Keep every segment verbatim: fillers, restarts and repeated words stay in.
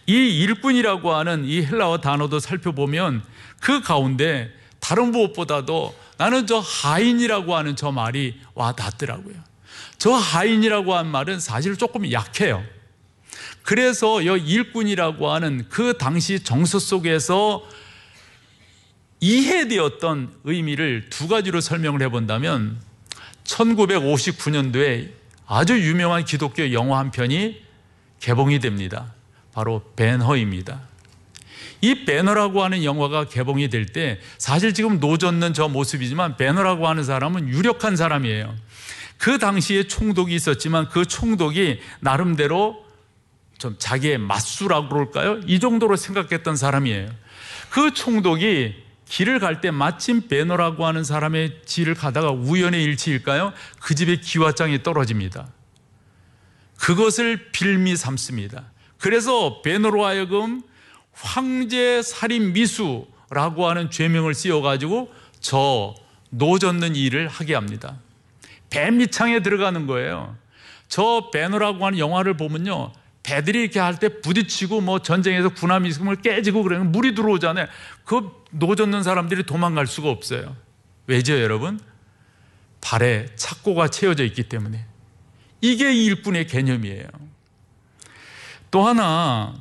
이 일꾼이라고 하는 이 헬라어 단어도 살펴보면 그 가운데 다른 무엇보다도 나는 저 하인이라고 하는 저 말이 와 닿더라고요. 저 하인이라고 하는 말은 사실 조금 약해요. 그래서 이 일꾼이라고 하는 그 당시 정서 속에서 이해되었던 의미를 두 가지로 설명을 해본다면 천구백오십구 년도에 아주 유명한 기독교 영화 한 편이 개봉이 됩니다. 바로 배너입니다. 이 배너라고 하는 영화가 개봉이 될 때 사실 지금 노젓는 저 모습이지만 배너라고 하는 사람은 유력한 사람이에요. 그 당시에 총독이 있었지만 그 총독이 나름대로 좀 자기의 맞수라고 그럴까요? 이 정도로 생각했던 사람이에요. 그 총독이 길을 갈 때 마침 배너라고 하는 사람의 길을 가다가 우연의 일치일까요? 그 집에 기와장이 떨어집니다. 그것을 빌미 삼습니다. 그래서 배너로 하여금 황제 살인 미수라고 하는 죄명을 씌워가지고 저 노젓는 일을 하게 합니다. 배 밑창에 들어가는 거예요. 저 배너라고 하는 영화를 보면요, 배들이 이렇게 할 때 부딪히고 뭐 전쟁에서 군함이 있으면 깨지고 그러면 물이 들어오잖아요. 그 노젓는 사람들이 도망갈 수가 없어요. 왜죠, 여러분? 발에 착고가 채워져 있기 때문에. 이게 일꾼의 개념이에요. 또 하나,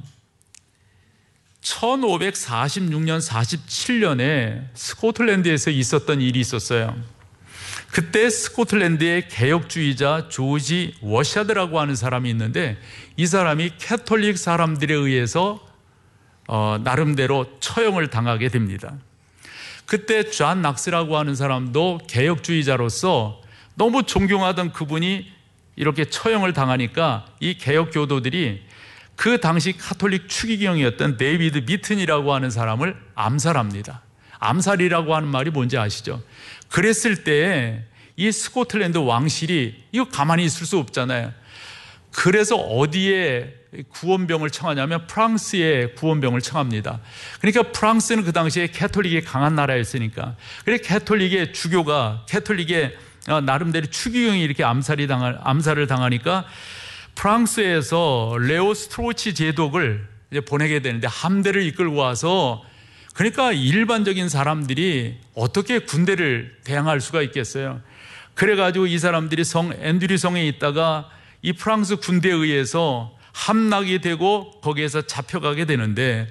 천오백사십육 년, 사십칠 년에 스코틀랜드에서 있었던 일이 있었어요. 그때 스코틀랜드의 개혁주의자 조지 워샤드라고 하는 사람이 있는데 이 사람이 캐톨릭 사람들에 의해서 어, 나름대로 처형을 당하게 됩니다. 그때 존 낙스라고 하는 사람도 개혁주의자로서 너무 존경하던 그분이 이렇게 처형을 당하니까 이 개혁교도들이 그 당시 카톨릭 추기경이었던 데이비드 미튼이라고 하는 사람을 암살합니다. 암살이라고 하는 말이 뭔지 아시죠? 그랬을 때 이 스코틀랜드 왕실이 이거 가만히 있을 수 없잖아요. 그래서 어디에 구원병을 청하냐면 프랑스에 구원병을 청합니다. 그러니까 프랑스는 그 당시에 캐톨릭이 강한 나라였으니까. 그래 캐톨릭의 주교가 캐톨릭의 나름대로 추기경이 이렇게 암살이 당할, 암살을 당하니까 프랑스에서 레오 스트로치 제독을 이제 보내게 되는데 함대를 이끌고 와서 그러니까 일반적인 사람들이 어떻게 군대를 대항할 수가 있겠어요. 그래가지고 이 사람들이 성 앤드류 성에 있다가 이 프랑스 군대에 의해서 함락이 되고 거기에서 잡혀가게 되는데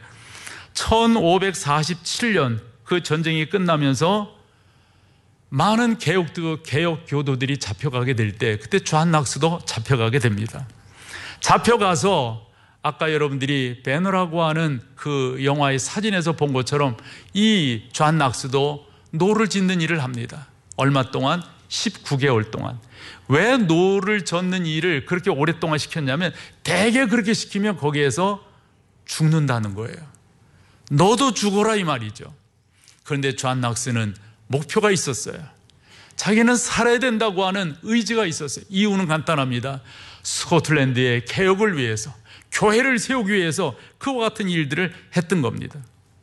천오백사십칠 년 그 전쟁이 끝나면서 많은 개혁, 개혁 교도들이 잡혀가게 될 때 그때 존 낙스도 잡혀가게 됩니다. 잡혀가서 아까 여러분들이 배너라고 하는 그 영화의 사진에서 본 것처럼 이 존 낙스도 노를 짓는 일을 합니다. 얼마 동안? 십구 개월 동안. 왜 노를 젓는 일을 그렇게 오랫동안 시켰냐면 대개 그렇게 시키면 거기에서 죽는다는 거예요. 너도 죽어라 이 말이죠. 그런데 존 낙스는 목표가 있었어요. 자기는 살아야 된다고 하는 의지가 있었어요. 이유는 간단합니다. 스코틀랜드의 개혁을 위해서, 교회를 세우기 위해서 그와 같은 일들을 했던 겁니다.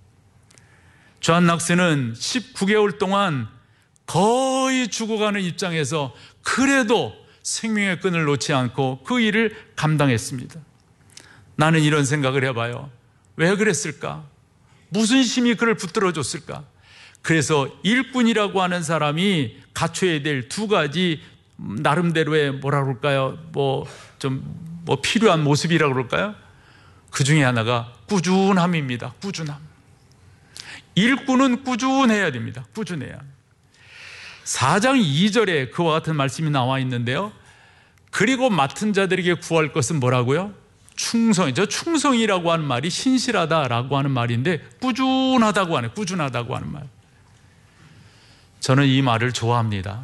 존 낙스는 십구 개월 동안 거의 죽어가는 입장에서 그래도 생명의 끈을 놓지 않고 그 일을 감당했습니다. 나는 이런 생각을 해봐요. 왜 그랬을까? 무슨 힘이 그를 붙들어줬을까? 그래서 일꾼이라고 하는 사람이 갖춰야 될 두 가지 나름대로의 뭐라 그럴까요? 뭐 좀 뭐 필요한 모습이라고 그럴까요? 그 중에 하나가 꾸준함입니다. 꾸준함. 일꾼은 꾸준해야 됩니다. 꾸준해야. 사 장 이 절에 그와 같은 말씀이 나와 있는데요. 그리고 맡은 자들에게 구할 것은 뭐라고요? 충성이. 저 충성이라고 하는 말이 신실하다라고 하는 말인데 꾸준하다고 하네. 꾸준하다고 하는 말. 저는 이 말을 좋아합니다.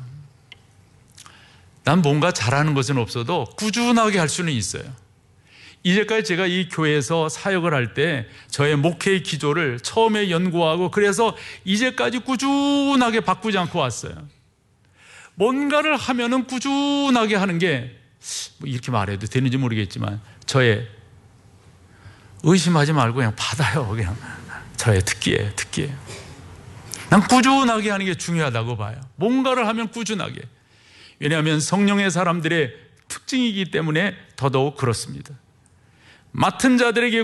난 뭔가 잘하는 것은 없어도 꾸준하게 할 수는 있어요. 이제까지 제가 이 교회에서 사역을 할 때 저의 목회의 기조를 처음에 연구하고 그래서 이제까지 꾸준하게 바꾸지 않고 왔어요. 뭔가를 하면은 꾸준하게 하는 게 뭐 이렇게 말해도 되는지 모르겠지만 저의 의심하지 말고 그냥 받아요. 그냥 저의 특기예요. 특기예요. 난 꾸준하게 하는 게 중요하다고 봐요. 뭔가를 하면 꾸준하게. 왜냐하면 성령의 사람들의 특징이기 때문에 더더욱 그렇습니다. 맡은 자들에게